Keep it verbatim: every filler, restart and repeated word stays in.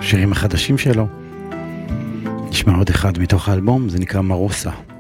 השירים החדשים שלו. נשמע עוד אחד מתוך האלבום, זה נקרא מרוסה.